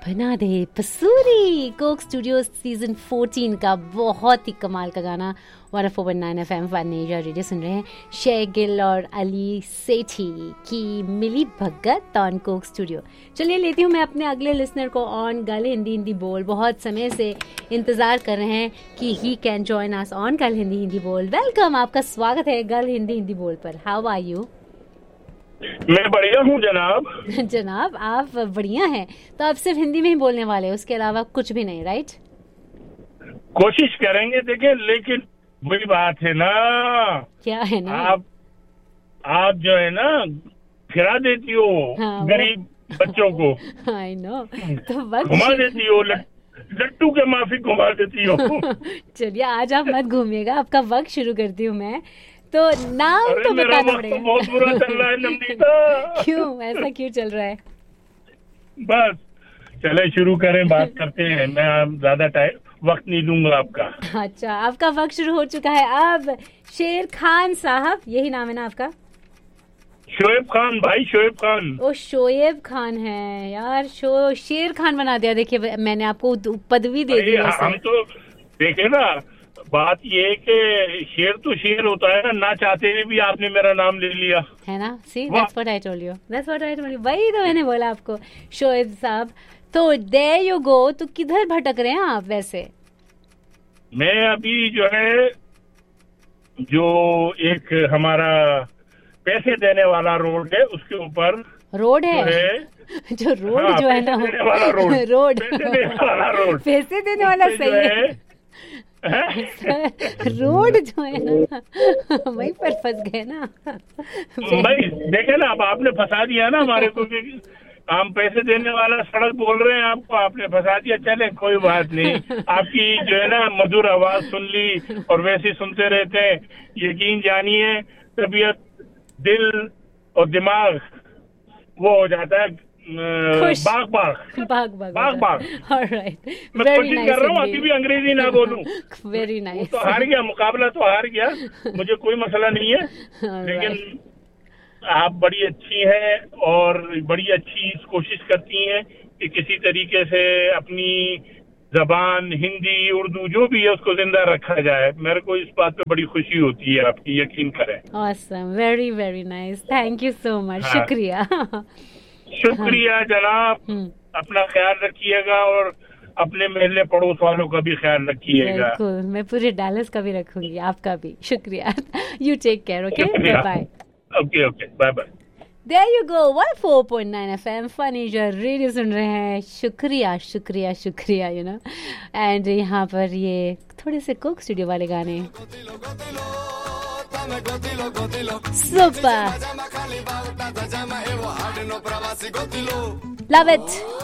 बना दे Pasoori, Coke studio season 14 का बहुत ही कमाल का गाना 104.9 FM वन एशिया रेडियो सुन रहे हैं। शेख गिल और अली सेठी की मिली भगत ऑन कोक स्टूडियो। चलिए लेती हूँ मैं अपने अगले लिसनर को ऑन गल हिंदी बोल। बहुत समय से इंतज़ार कर रहे हैं कि he can join us on गल हिंदी बोल। वेलकम, आपका स्वागत है गल हिंदी बोल पर। How are you? मैं बढ़िया हूँ जनाब। जनाब आप बढ़िया हैं, तो आप सिर्फ हिंदी में ही बोलने वाले, उसके अलावा कुछ भी नहीं, राइट? कोशिश करेंगे देखें, लेकिन वही बात है ना, क्या है ना, आप जो है ना खिला देती हो गरीब बच्चों को। आई नो, तो घुमा देती हो, लट्टू के माफी घुमा देती हो। चलिए आज आप मत घूमिएगा, आपका वक्त शुरू करती हूँ मैं। तो नाम तो बताना पड़ेगा। तो बहुत बुरा चल रहा है नवनीता। क्यों, ऐसा क्यों चल रहा है? बस चले शुरू करें, बात करते हैं। मैं ज्यादा टाइम वक्त नहीं दूंगा आपका। अच्छा, आपका वक्त शुरू हो चुका है अब। शेर खान साहब, यही नाम है ना आपका? शोएब खान भाई, शोएब खान। ओ शोएब खान है यार, शेर खान बना दिया। देखिए मैंने आपको पदवी दे दी। हम तो देखे ना, बात ये है कि शेर तो शेर होता है ना चाहते हुए भी आपने मेरा नाम ले लिया है ना। See that's what I told you, that's what I told you. वही तो मैंने बोला आपको शोएब साहब। तो देयर यू गो। तो किधर भटक रहे हैं आप वैसे? मैं अभी जो है, जो एक हमारा पैसे देने वाला रोड है उसके ऊपर रोड है जो रोड जो है ना, रोड पैसे देने वाला सही है। रोड जो है ना वहीं पर फंस गए ना भाई। देखे ना, अब आपने फंसा दिया ना हमारे को कि हम पैसे देने वाला सड़क बोल रहे हैं आपको, आपने फंसा दिया। चले कोई बात नहीं, आपकी जो है ना मधुर आवाज सुन ली और वैसे सुनते रहते हैं। यकीन जानिए तबीयत, दिल और दिमाग वो हो जाता है बाग बाग। ऑलराइट, मैं कोशिश कर रहा हूँ अभी भी अंग्रेजी ना बोलूं। Very nice. तो हार गया, मुकाबला तो हार गया, मुझे कोई मसला नहीं है। लेकिन आप बड़ी अच्छी हैं और बड़ी अच्छी कोशिश करती हैं कि किसी तरीके से अपनी जबान, हिंदी, उर्दू जो भी है उसको जिंदा रखा जाए। मेरे को इस बात पे बड़ी खुशी होती है, आपकी यकीन करें। Awesome, very very nice, thank you so much. शुक्रिया शुक्रिया जनाब। अपना ख्याल रखिएगा और अपने महल्ले पड़ोस वालों का भी ख्याल रखिएगा। बिल्कुल, मैं पूरे डालस का भी रखूंगी, आपका भी। शुक्रिया। You take care. Okay, bye bye. Okay bye bye. There you go, 104.9 FM fun Asia radio सुन रहे हैं। शुक्रिया शुक्रिया शुक्रिया, यू नो। एंड यहाँ पर ये थोड़े से कोक स्टूडियो वाले गाने सुपर लव इट।